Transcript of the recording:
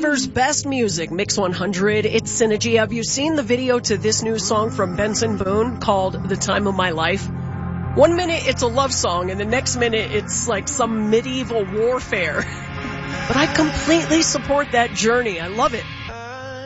Denver's best music, Mix 100. It's Synergy. Have you seen the video to this new song from Benson Boone called The Time of My Life? 1 minute it's a love song, and the next minute it's like some medieval warfare. But I completely support that journey. I love it.